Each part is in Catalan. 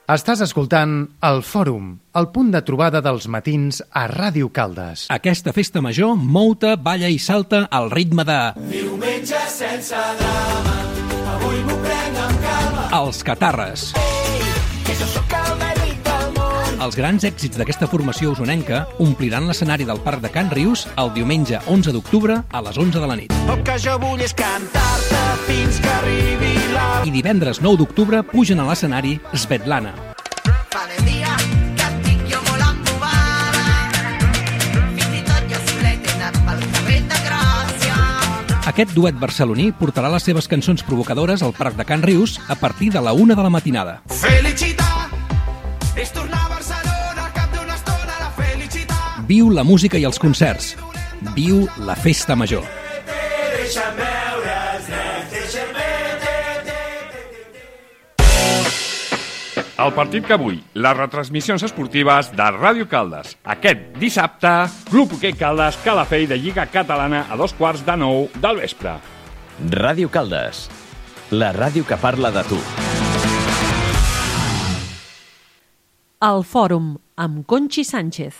Estàs escoltant el Fòrum, el punt de trobada dels matins a Ràdio Caldes. Aquesta festa major mou-te, balla i salta al ritme de... Diumenge sense drama, avui m'ho prenc amb calma. Els Catarres. Ei, que jo sóc el més ric del món. Els grans èxits d'aquesta formació usonenca ompliran l'escenari del Parc de Can Rius el diumenge 11 d'octubre a les 11 de la nit. El que jo vull és cantar-te fins que arribi l'alba. I divendres 9 d'octubre pugen a l'escenari Svetlana. Fa del dia que et tinc jo molt embobada, fins i tot jo solet he anat pel carrer de Gràcia. Aquest duet barceloní portarà les seves cançons provocadores al Parc de Can Rius a partir de la 1 de la matinada. Felicitat és tornar a Barcelona, cap d'una estona la felicitat. Viu la música i els concerts. Viu la festa major. Deixa'm veure's, deixa'm El partit que vull, les retransmissions esportives de Ràdio Caldes. Aquest dissabte, Club Hoquei Caldes, Calafell de Lliga Catalana a 8:45 del vespre. Ràdio Caldes, la ràdio que parla de tu. El Fòrum, amb Conxi Sánchez.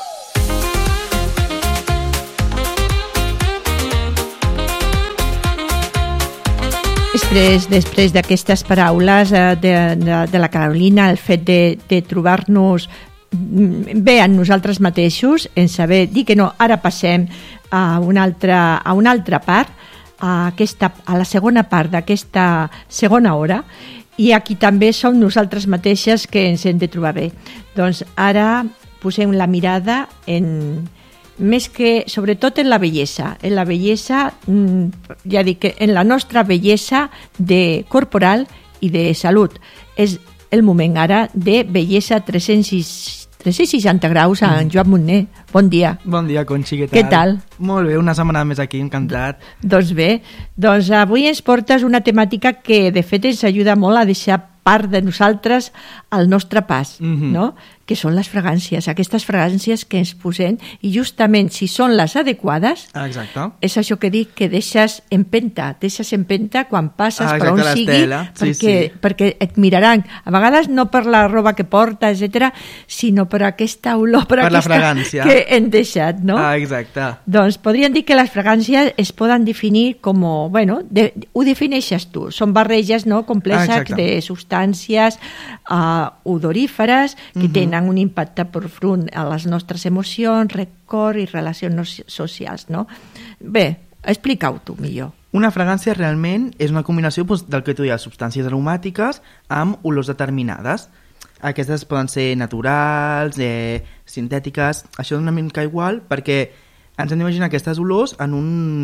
Després d'aquestes paraules de la Carolina, el fet de trobar-nos bé en nosaltres mateixos, en saber dir que no, ara passem a una altra part, a la segona part d'aquesta segona hora, i aquí també som nosaltres mateixes que ens hem de trobar bé. Doncs ara posem la mirada més que, sobretot en la bellesa, ja dic que en la nostra bellesa corporal i de salut. És el moment ara de bellesa 360 graus a en Joan Montner. Bon dia. Bon dia, Conxi, què tal? Què tal? Molt bé, una setmana més aquí, encantat. Doncs bé, avui ens portes una temàtica que de fet ens ajuda molt a deixar part de nosaltres al nostre pas, no? Que són les fragàncies, aquestes fragàncies que ens posem, i justament si són les adequades, exacte, és això que dic, que deixes empenta quan passes per on sigui, perquè et miraran, a vegades no per la roba que porta, etc, sinó per aquesta olor, per la fragància que hem deixat, no? Exacte. Doncs podríem dir que les fragàncies es poden definir com, bueno, ho defineixes tu, són barreges, no?, complexes de substàncies odoríferes que tenen un impacte profund a les nostres emocions, record i relacions socials, no? Bé, explica-ho tu millor. Una fragància realment és una combinació del que tu deies, substàncies aromàtiques amb olors determinades. Aquestes poden ser naturals, sintètiques, això és una mica igual perquè ens hem d'imaginar aquestes olors en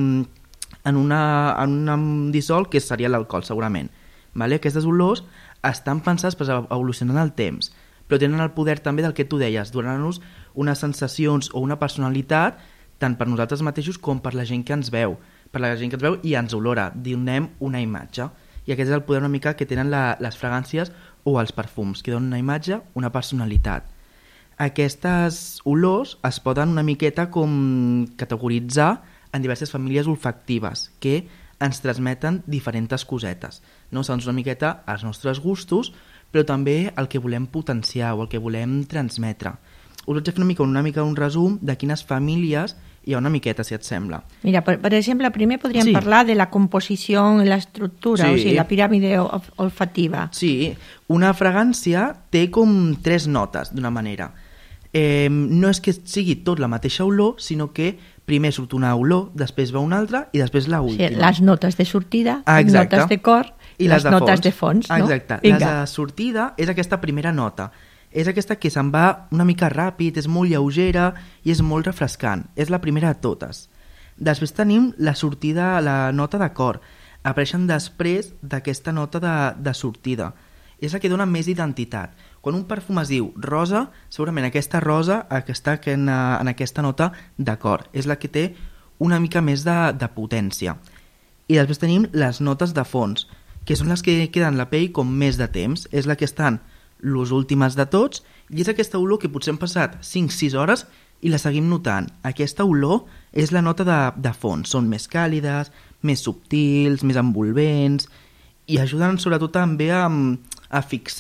un dissol que seria l'alcohol, segurament. Aquestes olors estan pensades per evolucionar en el temps, però tenen el poder també del que tu deies, donant-nos unes sensacions o una personalitat tant per nosaltres mateixos com per la gent que ens veu. Per la gent que ens veu i ens olora, donem una imatge. I aquest és el poder una mica que tenen les fragàncies o els perfums, que donen una imatge, una personalitat. Aquestes olors es poden una miqueta com categoritzar en diverses famílies olfactives que ens transmeten diferents cosetes, no? Segons una miqueta els nostres gustos, però també el que volem potenciar o el que volem transmetre. Us vaig fer una mica un resum de quines famílies hi ha una miqueta, si et sembla. Mira, per exemple, primer podríem parlar de la composició i l'estructura, o sigui, la piràmide olfativa. Sí, una fragància té com 3 notes, d'una manera. No és que sigui tot la mateixa olor, sinó que primer surt una olor, després va una altra i després la última. Sí, les notes de sortida, notes de cor i les notes de fons, no? Exacte. La de sortida és aquesta primera nota. És aquesta que se'n va una mica ràpid, és molt lleugera i és molt refrescant. És la primera de totes. Després tenim la sortida, la nota de cor. Apareixen després d'aquesta nota de sortida. És la que dona més identitat. Quan un perfum es diu rosa, segurament aquesta rosa està en aquesta nota de cor. És la que té una mica més de potència. I després tenim les notes de fons, que són les que queden la pell com més de temps. És la que estan les últimes de tots i és aquesta olor que potser hem passat 5-6 hores i la seguim notant. Aquesta olor és la nota de fons. Són més càlides, més subtils, més envolvents i ajuden sobretot també a fixar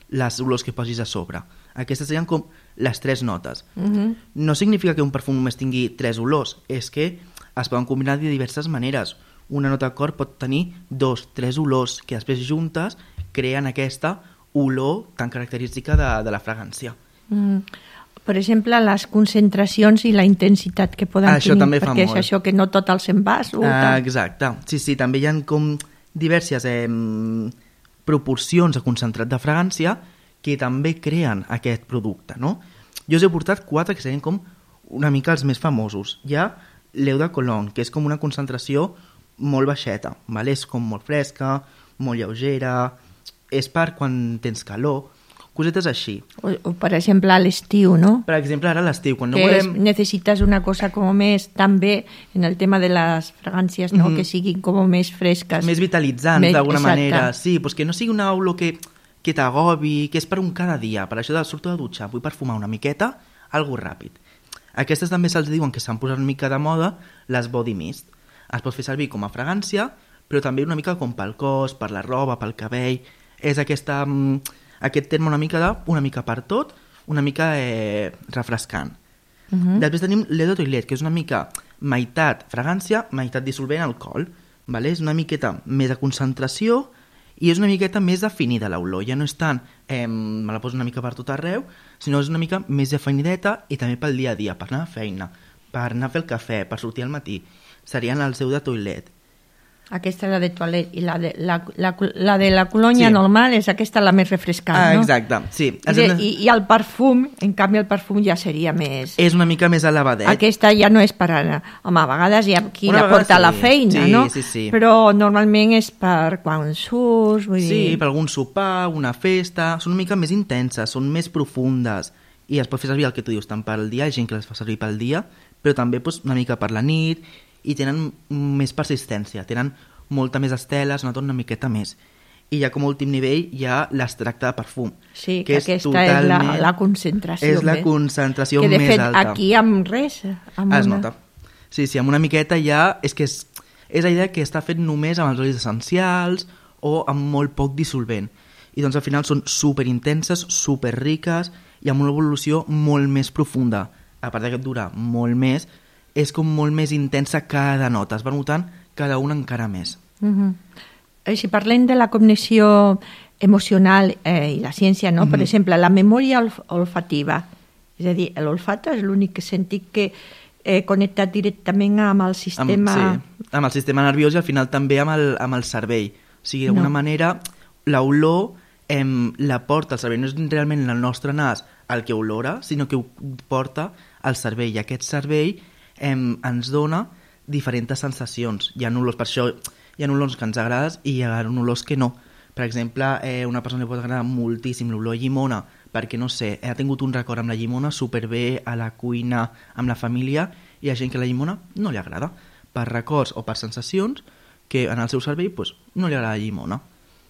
les olors que posis a sobre. Aquestes serien com les 3 notes. No significa que un perfum només tingui 3 olors, és que es poden combinar de diverses maneres. Una nota cor pot tenir 2, 3 olors que després juntes creen aquesta olor tan característica de la fragància. Per exemple, les concentracions i la intensitat que poden Això tenir, també fa perquè molt. és això que no tot els envàs. Exacte. Sí, també hi ha com diverses proporcions de concentrat de fragància que també creen aquest producte, no? Jo us he portat 4 que serien com una mica els més famosos. Hi ha l'Eau de Cologne, que és com una concentració molt baixeta, ¿vale? És com molt fresca, molt lleugera, és per quan tens calor, cosetes així. O per exemple, a l'estiu, no? Per exemple, ara a l'estiu, quan no Que volem... necessites una cosa com més, també, en el tema de les fragàncies, no? Que siguin com més fresques. Més vitalitzants, d'alguna exacte. manera. Sí, doncs que no sigui una olor que t'agobi, que és per un cada dia. Per això surto de dutxa, vull perfumar una miqueta, algo ràpid. Aquestes també se'ls diuen que s'han posat una mica de moda, les body mist. Es pot fer servir com a fragància, però també una mica com pel cos, per la roba, pel cabell. És aquest terme una mica per tot, una mica refrescant. Després tenim l'Eau de Toilette, que és una mica meitat fragància, meitat dissolvent alcohol. ¿Vale? És una miqueta més de concentració i és una miqueta més definida l'olor. Ja no és tant, me la poso una mica per tot arreu, sinó és una mica més definideta i també pel dia a dia, per anar a feina, per anar a fer el cafè, per sortir al matí. Serien els Eau de Toilette. Aquesta és la de toilet i la de la colònia normal és aquesta la més refrescant, no? Exacte, sí. I el perfum, en canvi el perfum ja seria més... És una mica més elevadet. Aquesta ja no és per anar... Home, a vegades hi ha qui la porta a la feina, no? Sí. Però normalment és per quan surts, vull dir... Sí, per algun sopar, una festa... Són una mica més intenses, són més profundes i es pot fer servir el que tu dius, tant pel dia, hi ha gent que les fa servir pel dia, però també una mica per la nit i tenen més persistència, tenen molta més estela, es nota una miqueta més. I ja com a últim nivell hi ha l'extracte de perfum. Sí, que aquesta és la concentració. És la concentració més alta. Que de fet aquí amb res... Es nota. Sí, amb una miqueta ja... És que és la idea que està fet només amb els olis essencials o amb molt poc dissolvent. I doncs al final són superintenses, superriques i amb una evolució molt més profunda. A part que et dura molt més, és com molt més intensa cada nota, es va notant cada una encara més. Si parlem de la cognició emocional i la ciència, no? Per exemple, la memòria olfativa, és a dir, l'olfato és l'únic sentit que connectat directament amb el sistema... Sí, amb el sistema nerviós i al final també amb el cervell. O sigui, d'alguna manera, l'olor la porta el cervell, no és realment el nostre nas el que olora, sinó que ho porta al cervell, i aquest cervell ens dona diferents sensacions. Hi ha olors, per això hi ha olors que ens agraden i hi ha olors que no. Per exemple, a una persona li pot agradar moltíssim l'olor a llimona perquè, no sé, ha tingut un record amb la llimona superbé a la cuina, amb la família, i hi ha gent que la llimona no li agrada. Per records o per sensacions que en el seu cervell no li agrada la llimona.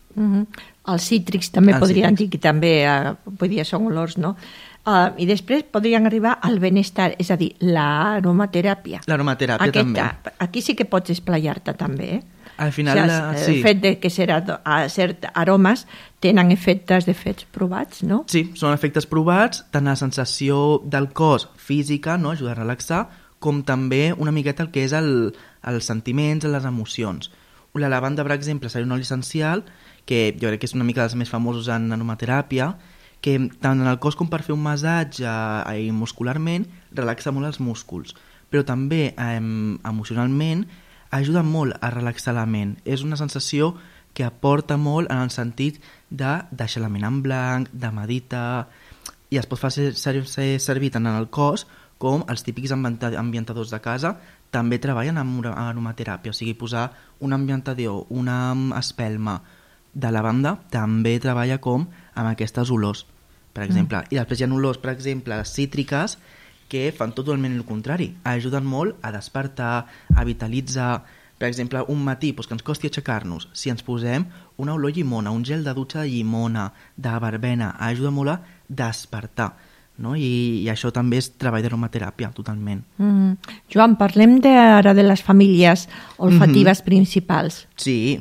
Els cítrics també podrien dir que també són olors, no? I després podrien arribar al benestar, és a dir, l'aromateràpia. L'aromateràpia també. Aquí sí que pots esplaiar-te també, Al final, el fet de que certs aromes tenen efectes provats, no? Sí, són efectes provats, tant la sensació del cos física, no? Ajuda a relaxar, com també una miqueta el que és els sentiments, les emocions. La lavanda, per exemple, seria un oli essencial, que jo crec que és una mica dels més famosos en aromateràpia, que tant en el cos com per fer un massatge muscularment relaxa molt els músculs, però també emocionalment ajuda molt a relaxar la ment. És una sensació que aporta molt en el sentit de deixar la ment en blanc, de meditar, i es pot fer servir tant en el cos com els típics ambientadors de casa també treballen amb aromateràpia, o sigui, posar un ambientador, una espelma de lavanda també treballa com amb aquestes olors, per exemple. I després hi ha olors, per exemple, cítriques, que fan totalment el contrari. Ajuden molt a despertar, a vitalitzar. Per exemple, un matí que ens costi aixecar-nos, si ens posem una olor llimona, un gel de dutxa de llimona, de verbena, ajuda molt a despertar. No? I això també és treball d'aromateràpia, totalment. Joan, parlem ara de les famílies olfatives principals. Sí,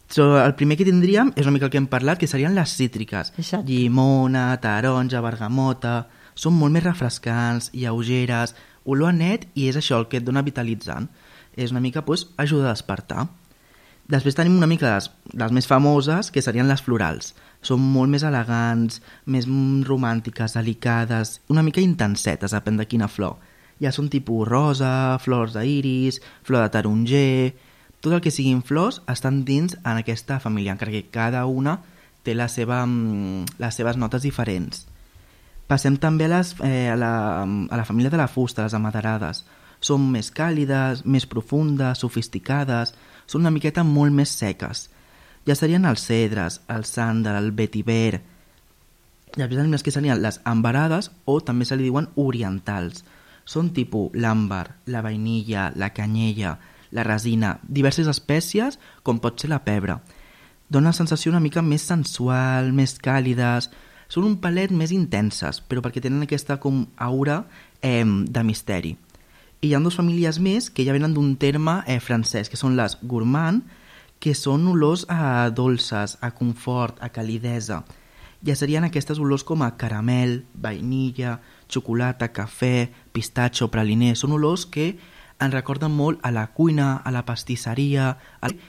El primer que tindríem és una mica el que hem parlat, que serien les cítriques. Exacte. Llimona, taronja, bergamota... Són molt més refrescants, lleugeres, olor a net, i és això el que et dona vitalitzant. És una mica, doncs, ajuda a despertar. Després tenim una mica les més famoses, que serien les florals. Són molt més elegants, més romàntiques, delicades, una mica intensetes, depèn de quina flor. Ja són tipus rosa, flors d'iris, flor de taronger... Tot el que siguin flors estan dins en aquesta família, encara que cada una té les seves notes diferents. Passem també a la família de la fusta, les amaderades. Són més càlides, més profundes, sofisticades, són una miqueta molt més seques. Ja serien els cedres, el sàndal, el vetiver. Després tenim les que serien les ambarades, o també se li diuen orientals. Són tipus l'àmbar, la vainilla, la canyella, la resina, diverses espècies, com pot ser la pebre. Dona una sensació una mica més sensual, més càlides... Són un palet més intenses, però perquè tenen aquesta com aura de misteri. I hi ha dues famílies més que ja venen d'un terme francès, que són les gourmand, que són olors a dolces, a confort, a calidesa. Ja serien aquestes olors com a caramel, vainilla, xocolata, cafè, pistatxo, praliner. Són olors que ens recorden molt a la cuina, a la pastisseria...